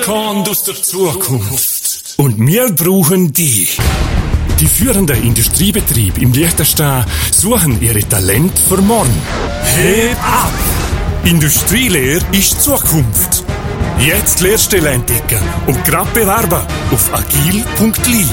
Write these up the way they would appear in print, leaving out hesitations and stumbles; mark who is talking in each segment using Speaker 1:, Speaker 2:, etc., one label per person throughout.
Speaker 1: kommt aus der Zukunft. Und wir brauchen dich. Die führenden Industriebetriebe im Liechtenstein suchen ihre Talente für morgen. Heb ab! Industrielehre ist Zukunft. Jetzt Lehrstelle entdecken und gerade bewerben auf agil.li.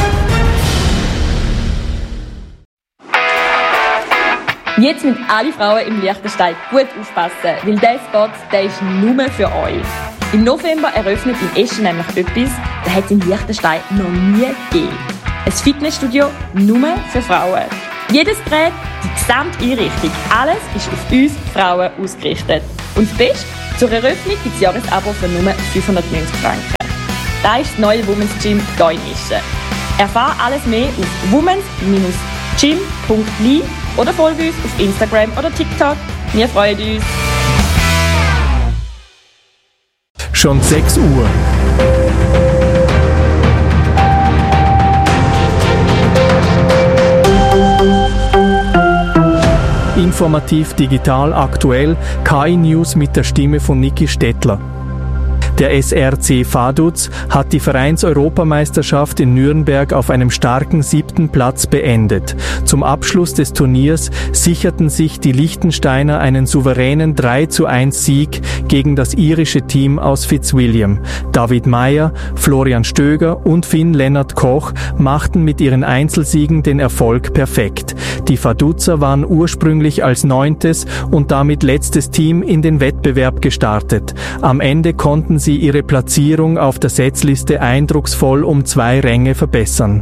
Speaker 2: Jetzt müssen alle Frauen im Liechtenstein gut aufpassen, weil dieser Spot, der ist nur für euch. Im November eröffnet in Eschen nämlich etwas, das hat es in Liechtenstein noch nie gegeben. Ein Fitnessstudio nur für Frauen. Jedes Gerät, die gesamte Einrichtung, alles ist auf uns Frauen ausgerichtet. Und das Beste, zur Eröffnung gibt es Jahresabo für nur 590 Franken. Das ist das neue Women's Gym hier in Eschen. Erfahre alles mehr auf womens-gym.li oder folge uns auf Instagram oder TikTok. Wir freuen uns.
Speaker 3: Schon 6 Uhr. Informativ, digital, aktuell, KI-News mit der Stimme von Niki Stettler. Der SRC Vaduz hat die Vereins-Europameisterschaft in Nürnberg auf einem starken 7. Platz beendet. Zum Abschluss des Turniers sicherten sich die Liechtensteiner einen souveränen 3:1 Sieg gegen das irische Team aus Fitzwilliam. David Meyer, Florian Stöger und Finn-Lennart Koch machten mit ihren Einzelsiegen den Erfolg perfekt. Die Vaduzer waren ursprünglich als 9. und damit letztes Team in den Wettbewerb gestartet. Am Ende konnten sie ihre Platzierung auf der Setzliste eindrucksvoll um 2 Ränge verbessern.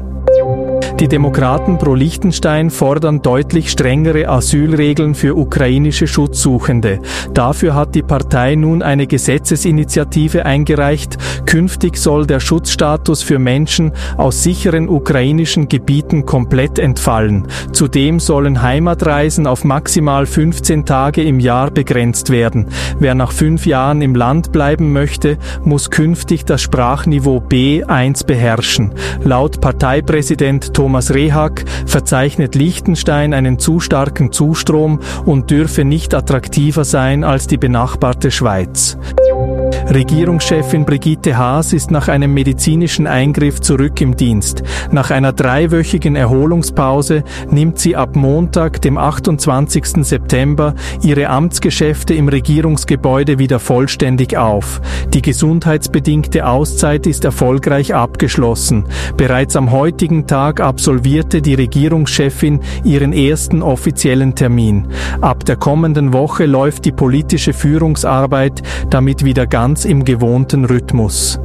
Speaker 3: Die Demokraten pro Liechtenstein fordern deutlich strengere Asylregeln für ukrainische Schutzsuchende. Dafür hat die Partei nun eine Gesetzesinitiative eingereicht. Künftig soll der Schutzstatus für Menschen aus sicheren ukrainischen Gebieten komplett entfallen. Zudem sollen Heimatreisen auf maximal 15 Tage im Jahr begrenzt werden. Wer nach 5 Jahren im Land bleiben möchte, muss künftig das Sprachniveau B1 beherrschen. Laut Parteipräsident Thomas Rehak verzeichnet Liechtenstein einen zu starken Zustrom und dürfe nicht attraktiver sein als die benachbarte Schweiz. Regierungschefin Brigitte Haas ist nach einem medizinischen Eingriff zurück im Dienst. Nach einer 3-wöchigen Erholungspause nimmt sie ab Montag, dem 28. September, ihre Amtsgeschäfte im Regierungsgebäude wieder vollständig auf. Die gesundheitsbedingte Auszeit ist erfolgreich abgeschlossen. Bereits am heutigen Tag absolvierte die Regierungschefin ihren ersten offiziellen Termin. Ab der kommenden Woche läuft die politische Führungsarbeit damit wieder ganz im gewohnten Rhythmus.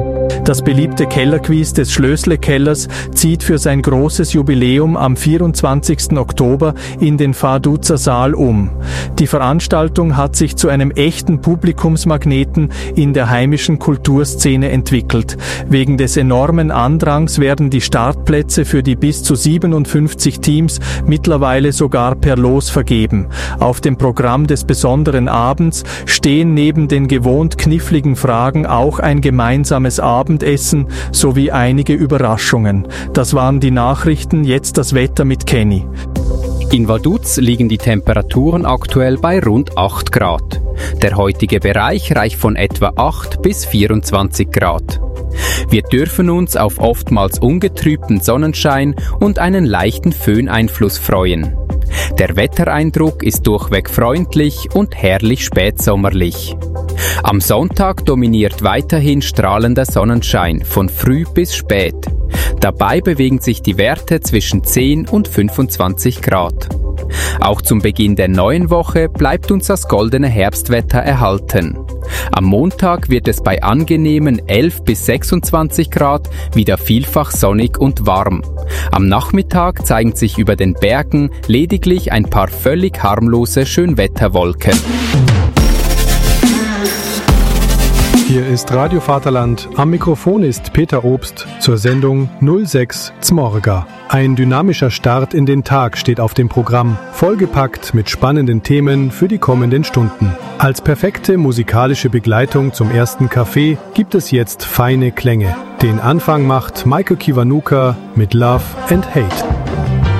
Speaker 3: Das beliebte Kellerquiz des Schlösle-Kellers zieht für sein großes Jubiläum am 24. Oktober in den Vaduzer Saal um. Die Veranstaltung hat sich zu einem echten Publikumsmagneten in der heimischen Kulturszene entwickelt. Wegen des enormen Andrangs werden die Startplätze für die bis zu 57 Teams mittlerweile sogar per Los vergeben. Auf dem Programm des besonderen Abends stehen neben den gewohnt kniffligen Fragen auch ein gemeinsames Abendessen sowie einige Überraschungen. Das waren die Nachrichten, jetzt das Wetter mit Kenny.
Speaker 4: In Vaduz liegen die Temperaturen aktuell bei rund 8 Grad. Der heutige Bereich reicht von etwa 8 bis 24 Grad. Wir dürfen uns auf oftmals ungetrübten Sonnenschein und einen leichten Föhneinfluss freuen. Der Wettereindruck ist durchweg freundlich und herrlich spätsommerlich. Am Sonntag dominiert weiterhin strahlender Sonnenschein von früh bis spät. Dabei bewegen sich die Werte zwischen 10 und 25 Grad. Auch zum Beginn der neuen Woche bleibt uns das goldene Herbstwetter erhalten. Am Montag wird es bei angenehmen 11 bis 26 Grad wieder vielfach sonnig und warm. Am Nachmittag zeigen sich über den Bergen lediglich ein paar völlig harmlose Schönwetterwolken.
Speaker 5: Hier ist Radio Vaterland. Am Mikrofon ist Peter Obst zur Sendung 06 Zmorga. Ein dynamischer Start in den Tag steht auf dem Programm, vollgepackt mit spannenden Themen für die kommenden Stunden. Als perfekte musikalische Begleitung zum ersten Kaffee gibt es jetzt feine Klänge. Den Anfang macht Michael Kiwanuka mit Love and Hate.